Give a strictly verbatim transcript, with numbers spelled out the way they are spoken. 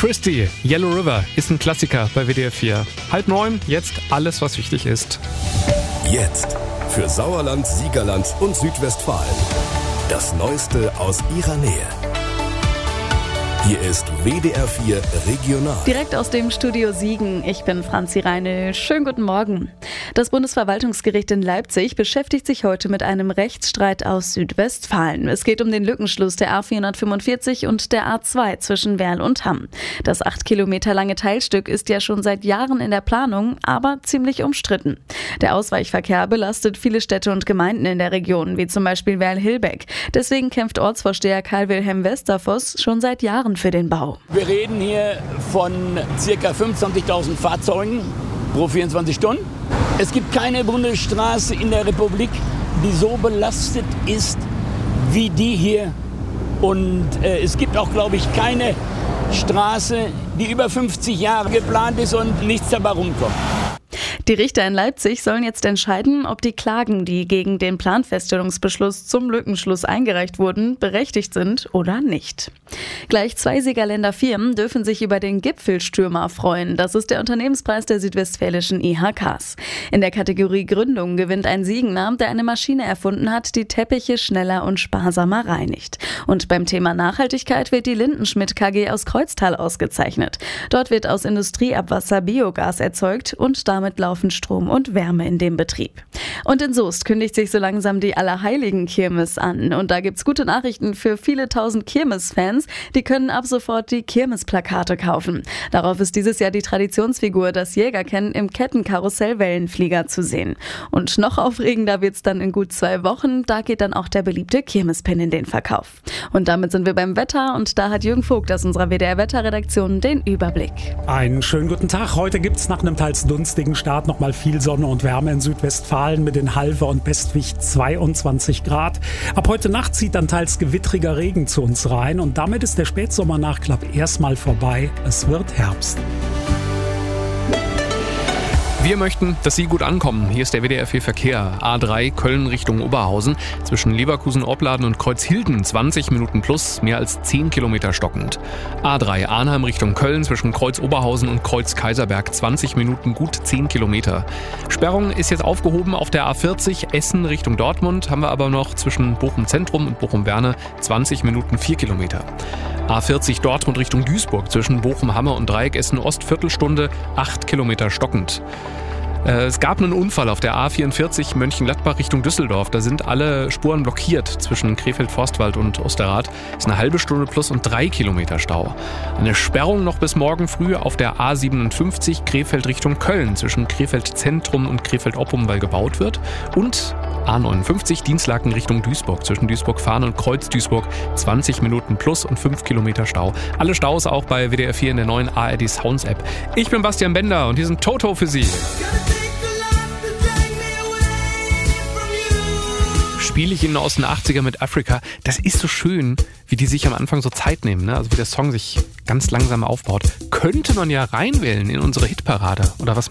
Christie, Yellow River ist ein Klassiker bei W D R vier. Halb neun, jetzt alles, was wichtig ist. Jetzt für Sauerland, Siegerland und Südwestfalen. Das Neueste aus ihrer Nähe. Hier ist W D R vier Regional. Direkt aus dem Studio Siegen. Ich bin Franzi Reinl. Schönen guten Morgen. Das Bundesverwaltungsgericht in Leipzig beschäftigt sich heute mit einem Rechtsstreit aus Südwestfalen. Es geht um den Lückenschluss der A vierhundertfünfundvierzig und der A zwei zwischen Werl und Hamm. Das acht Kilometer lange Teilstück ist ja schon seit Jahren in der Planung, aber ziemlich umstritten. Der Ausweichverkehr belastet viele Städte und Gemeinden in der Region, wie zum Beispiel Werl-Hilbeck. Deswegen kämpft Ortsvorsteher Karl-Wilhelm Westervoss schon seit Jahren für den Bau. Wir reden hier von ca. fünfundzwanzigtausend Fahrzeugen pro vierundzwanzig Stunden. Es gibt keine Bundesstraße in der Republik, die so belastet ist wie die hier. Und äh, es gibt auch, glaube ich, keine Straße, die über fünfzig Jahre geplant ist und nichts dabei rumkommt. Die Richter in Leipzig sollen jetzt entscheiden, ob die Klagen, die gegen den Planfeststellungsbeschluss zum Lückenschluss eingereicht wurden, berechtigt sind oder nicht. Gleich zwei Siegerländer Firmen dürfen sich über den Gipfelstürmer freuen. Das ist der Unternehmenspreis der südwestfälischen I H Ks. In der Kategorie Gründung gewinnt ein Siegener, der eine Maschine erfunden hat, die Teppiche schneller und sparsamer reinigt. Und beim Thema Nachhaltigkeit wird die Lindenschmidt K G aus Kreuztal ausgezeichnet. Dort wird aus Industrieabwasser Biogas erzeugt und damit laufen Strom und Wärme in dem Betrieb. Und in Soest kündigt sich so langsam die Allerheiligen-Kirmes an. Und da gibt's gute Nachrichten für viele tausend Kirmes-Fans. Die können ab sofort die Kirmes-Plakate kaufen. Darauf ist dieses Jahr die Traditionsfigur, das Jägerken, im Kettenkarussell Wellenflieger zu sehen. Und noch aufregender wird's dann in gut zwei Wochen. Da geht dann auch der beliebte Kirmespin in den Verkauf. Und damit sind wir beim Wetter. Und da hat Jürgen Vogt aus unserer W D R-Wetterredaktion den Überblick. Einen schönen guten Tag. Heute gibt's nach einem teils dunstigen Start nochmal viel Sonne und Wärme in Südwestfalen mit den Halver und Bestwig zweiundzwanzig Grad. Ab heute Nacht zieht dann teils gewittriger Regen zu uns rein und damit ist der Spätsommernachklapp erstmal vorbei. Es wird Herbst. Wir möchten, dass Sie gut ankommen. Hier ist der W D R vier Verkehr. A drei Köln Richtung Oberhausen. Zwischen Leverkusen, Opladen und Kreuzhilden zwanzig Minuten plus, mehr als zehn Kilometer stockend. A drei Arnheim Richtung Köln zwischen Kreuz Oberhausen und Kreuz Kaiserberg zwanzig Minuten, gut zehn Kilometer. Sperrung ist jetzt aufgehoben auf der A vierzig Essen Richtung Dortmund. Haben wir aber noch zwischen Bochum Zentrum und Bochum Werne zwanzig Minuten, vier Kilometer. A vierzig Dortmund Richtung Duisburg zwischen Bochum Hamme und Dreieck Essen Ost Viertelstunde, acht Kilometer stockend. Es gab einen Unfall auf der A vierundvierzig Mönchengladbach Richtung Düsseldorf. Da sind alle Spuren blockiert zwischen Krefeld-Forstwald und Osterrath. Ist eine halbe Stunde plus und drei Kilometer Stau. Eine Sperrung noch bis morgen früh auf der A siebenundfünfzig Krefeld Richtung Köln zwischen Krefeld Zentrum und Krefeld-Oppum, weil gebaut wird. Und A neunundfünfzig Dienstlaken Richtung Duisburg zwischen Duisburg-Fahn und Kreuz-Duisburg zwanzig Minuten plus und fünf Kilometer Stau. Alle Staus auch bei W D R vier in der neuen A R D Sounds App. Ich bin Bastian Bender und hier sind Toto für Sie. Spiele ich Ihnen aus den achtziger mit Africa. Das ist so schön, wie die sich am Anfang so Zeit nehmen, ne? Also wie der Song sich ganz langsam aufbaut. Könnte man ja reinwählen in unsere Hitparade. Oder was